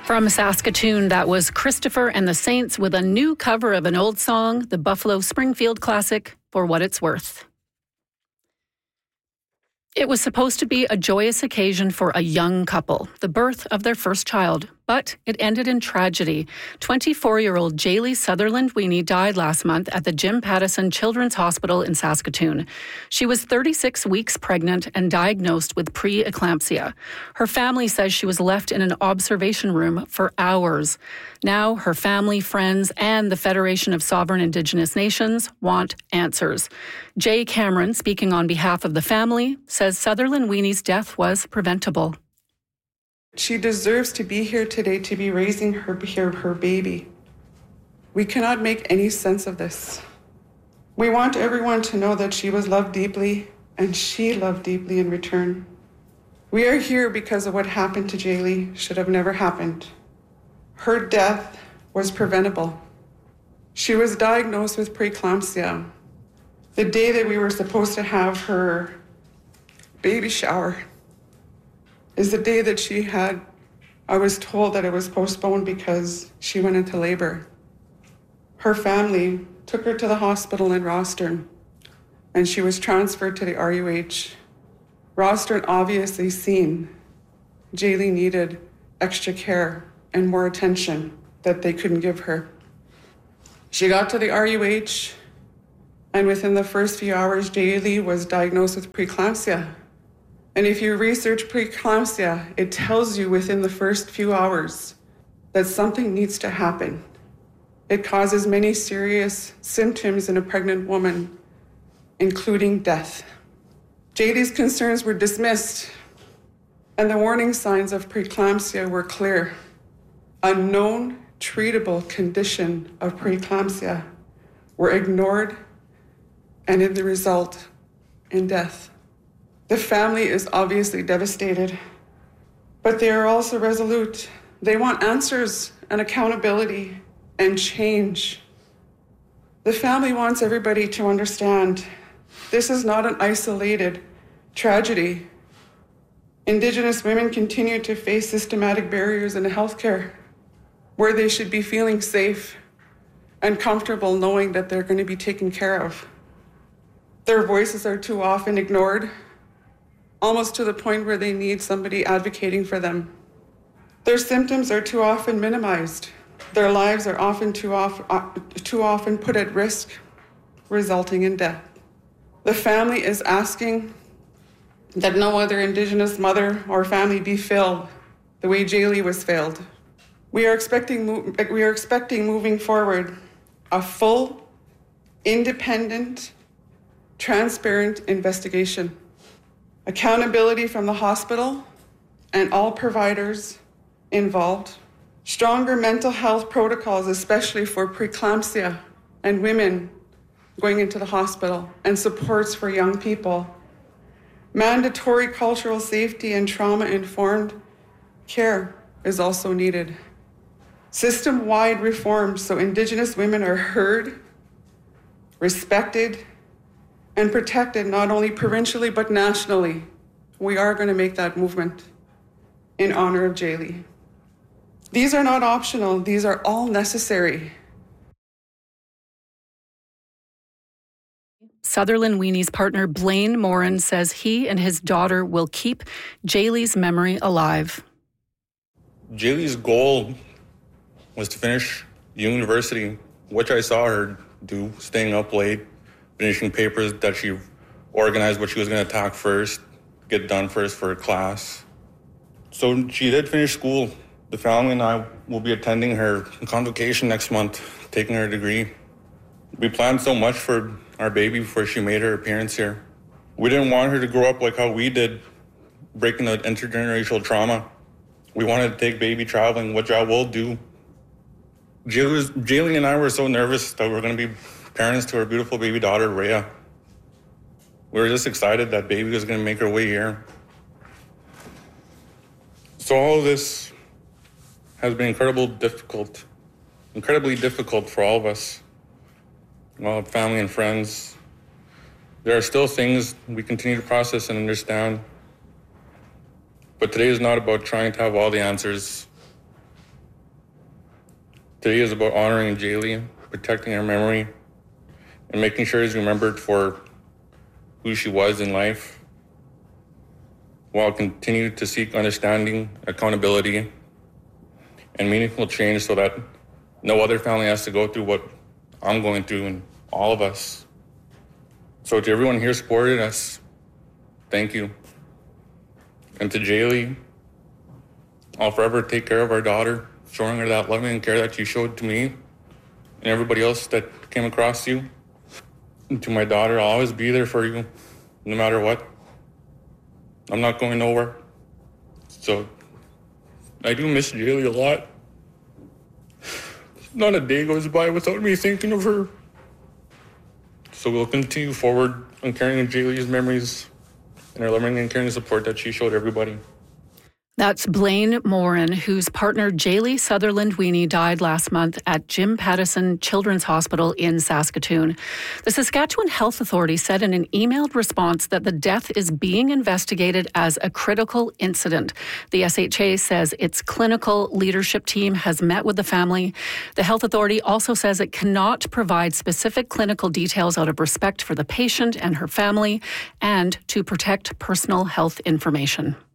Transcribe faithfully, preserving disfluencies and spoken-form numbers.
From Saskatoon, that was Christopher and the Saints with a new cover of an old song, the Buffalo Springfield classic, For What It's Worth. It was supposed to be a joyous occasion for a young couple, the birth of their first child, but it ended in tragedy. twenty-four-year-old Jaylee Sutherland Weenie died last month at the Jim Pattison Children's Hospital in Saskatoon. She was thirty-six weeks pregnant and diagnosed with pre-eclampsia. Her family says she was left in an observation room for hours. Now her family, friends, and the Federation of Sovereign Indigenous Nations want answers. Jay Cameron, speaking on behalf of the family, says Sutherland Weenie's death was preventable. She deserves to be here today to be raising her, her, her baby. We cannot make any sense of this. We want everyone to know that she was loved deeply and she loved deeply in return. We are here because of what happened to Jaylee should have never happened. Her death was preventable. She was diagnosed with preeclampsia the day that we were supposed to have her baby shower. Is the day that she had, I was told that it was postponed because she went into labor. Her family took her to the hospital in Rostern and she was transferred to the R U H. Rostern obviously seen Jaylee needed extra care and more attention that they couldn't give her. She got to the R U H and within the first few hours, Jaylee was diagnosed with preeclampsia. And if you research preeclampsia, it tells you within the first few hours that something needs to happen. It causes many serious symptoms in a pregnant woman, including death. Jaylee's concerns were dismissed, and the warning signs of preeclampsia were clear. A known treatable condition of preeclampsia were ignored, and in the result, in death. The family is obviously devastated, but they are also resolute. They want answers and accountability and change. The family wants everybody to understand this is not an isolated tragedy. Indigenous women continue to face systematic barriers in healthcare where they should be feeling safe and comfortable knowing that they're going to be taken care of. Their voices are too often ignored, almost to the point where they need somebody advocating for them. Their symptoms are too often minimized. Their lives are often too, off, uh, too often put at risk, resulting in death. The family is asking that no other Indigenous mother or family be failed the way Jaylee was failed. We are expecting, we are expecting moving forward a full, independent, transparent investigation. Accountability from the hospital and all providers involved. Stronger mental health protocols, especially for preeclampsia and women going into the hospital, and supports for young people. Mandatory cultural safety and trauma-informed care is also needed. System-wide reforms so Indigenous women are heard, respected, and protected not only provincially but nationally. We are going to make that movement in honor of Jaylee. These are not optional, these are all necessary. Sutherland Weenie's partner Blaine Morin says he and his daughter will keep Jaylee's memory alive. Jaylee's goal was to finish university, which I saw her do, staying up late, finishing papers that she organized what she was going to attack first, get done first for her class. So she did finish school. The family and I will be attending her convocation next month, taking her degree. We planned so much for our baby before she made her appearance here. We didn't want her to grow up like how we did, breaking the intergenerational trauma. We wanted to take baby traveling, which I will do. Jaylee and I were so nervous that we were going to be parents to our beautiful baby daughter, Rhea. We were just excited that baby was going to make her way here. So all of this has been incredibly difficult, incredibly difficult for all of us. Well, family and friends. There are still things we continue to process and understand. But today is not about trying to have all the answers. Today is about honoring Jaylee, protecting her memory, and making sure she's remembered for who she was in life, while continue to seek understanding, accountability, and meaningful change so that no other family has to go through what I'm going through, and all of us. So to everyone here supporting us, thank you. And to Jaylee, I'll forever take care of our daughter, showing her that loving and care that you showed to me and everybody else that came across you. And to my daughter, I'll always be there for you, no matter what. I'm not going nowhere. So I do miss Jaylee a lot. Not a day goes by without me thinking of her. So we'll continue forward on carrying Jaylee's memories and her loving and caring support that she showed everybody. That's Blaine Morin, whose partner Jaylee Sutherland Weenie died last month at Jim Pattison Children's Hospital in Saskatoon. The Saskatchewan Health Authority said in an emailed response that the death is being investigated as a critical incident. The S H A says its clinical leadership team has met with the family. The Health Authority also says it cannot provide specific clinical details out of respect for the patient and her family and to protect personal health information.